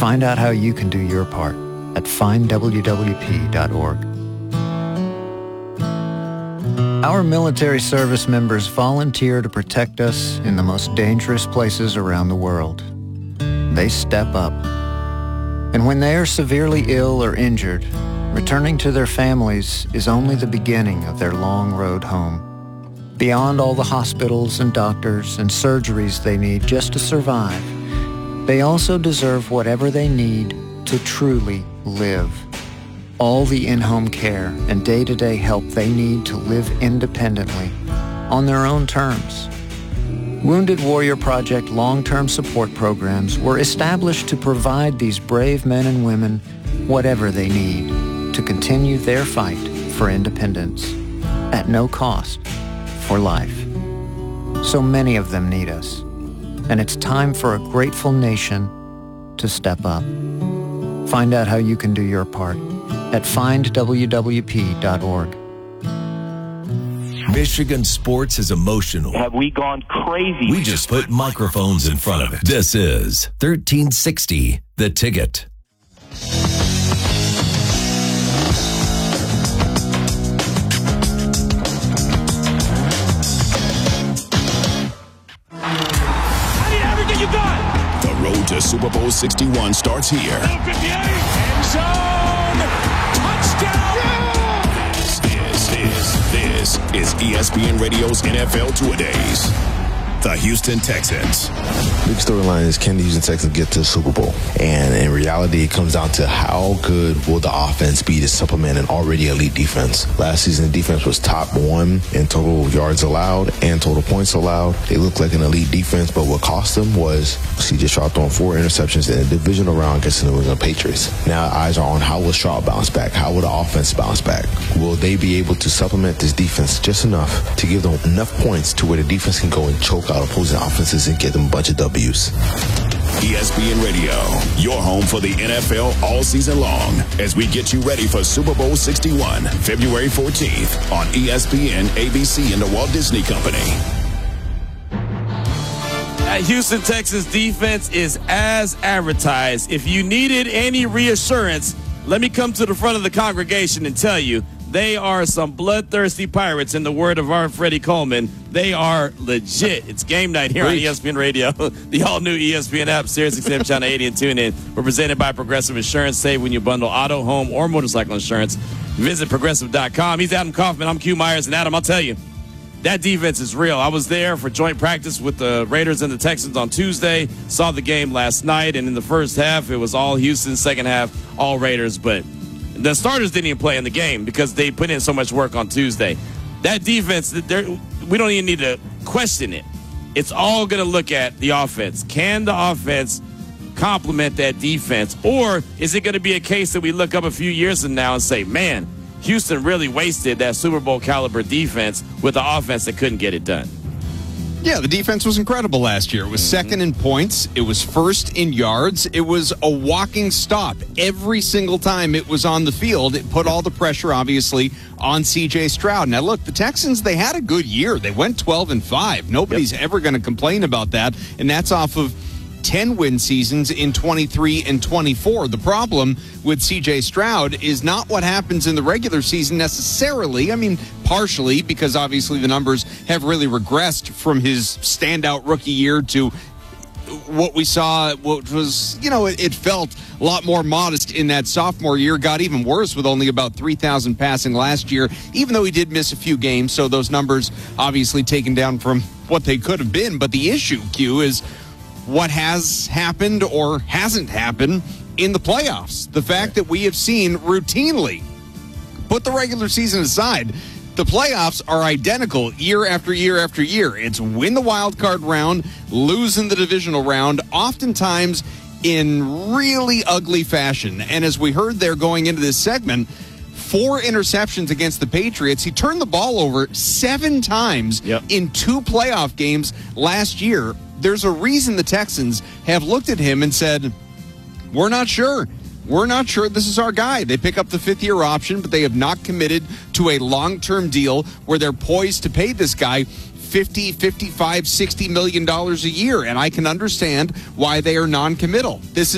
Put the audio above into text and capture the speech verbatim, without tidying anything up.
Find out how you can do your part at find w w p dot org. Our military service members volunteer to protect us in the most dangerous places around the world. They step up. And when they are severely ill or injured, returning to their families is only the beginning of their long road home. Beyond all the hospitals and doctors and surgeries they need just to survive, they also deserve whatever they need to truly live. All the in-home care and day-to-day help they need to live independently, on their own terms. Wounded Warrior Project long-term support programs were established to provide these brave men and women whatever they need to continue their fight for independence at no cost for life. So many of them need us, and it's time for a grateful nation to step up. Find out how you can do your part at find w w p dot org. Michigan sports is emotional. Have we gone crazy? We just put microphones in front of it. This is thirteen sixty, The Ticket. I need everything you got. The road to Super Bowl sixty-one starts here. End zone. Touchdown. Yeah! This is, this is E S P N Radio's N F L Two-A-Days. The Houston Texans. Big storyline is, can the Houston Texans get to the Super Bowl? And in reality, it comes down to how good will the offense be to supplement an already elite defense. Last season, the defense was top one in total yards allowed and total points allowed. They looked like an elite defense, but what cost them was C J Stroud throwing four interceptions in a divisional round against the New England Patriots. Now eyes are on how will Stroud bounce back? How will the offense bounce back? Will they be able to supplement this defense just enough to give them enough points to where the defense can go and choke out opposing offenses and get them a bunch of W's? E S P N Radio, your home for the N F L all season long, as we get you ready for Super Bowl sixty-one, February fourteenth on E S P N, A B C, and the Walt Disney Company. That Houston Texans defense is as advertised. If you needed any reassurance, let me come to the front of the congregation and tell you, they are some bloodthirsty pirates, in the word of our Freddie Coleman. They are legit. It's game night here Preach. on E S P N Radio, the all-new E S P N app, Sirius X M Channel eighty, and tune in. We're presented by Progressive Insurance. Save when you bundle auto, home, or motorcycle insurance. Visit progressive dot com. He's Adam Kaufman. I'm Q Myers. And Adam, I'll tell you, that defense is real. I was there for joint practice with the Raiders and the Texans on Tuesday. Saw the game last night, and in the first half, it was all Houston. Second half, all Raiders. But the starters didn't even play in the game because they put in so much work on Tuesday. That defense, we don't even need to question it. It's all going to look at the offense. Can the offense complement that defense? Or is it going to be a case that we look up a few years from now and say, man, Houston really wasted that Super Bowl caliber defense with the offense that couldn't get it done? Yeah, the defense was incredible last year. It was second in points. It was first in yards. It was a walking stop every single time it was on the field. It put all the pressure, obviously, on C J Stroud. Now, look, the Texans, they had a good year. They went twelve and five. Nobody's yep. ever going to complain about that, and that's off of ten-win seasons in twenty-three and twenty-four. The problem with C J Stroud is not what happens in the regular season necessarily. I mean, partially, because obviously the numbers have really regressed from his standout rookie year to what we saw, what was, you know, it, it felt a lot more modest in that sophomore year. Got even worse with only about three thousand passing last year, even though he did miss a few games. So those numbers obviously taken down from what they could have been. But the issue, Q, is what has happened or hasn't happened in the playoffs. The fact that we have seen routinely, put the regular season aside, the playoffs are identical year after year after year. It's win the wild card round, lose in the divisional round, oftentimes in really ugly fashion. And as we heard there going into this segment, four interceptions against the Patriots. He turned the ball over seven times yep. in two playoff games last year. There's a reason the Texans have looked at him and said, we're not sure. We're not sure this is our guy. They pick up the fifth-year option, but they have not committed to a long-term deal where they're poised to pay this guy fifty, fifty-five, sixty million dollars a year. And I can understand why they are non-committal. This is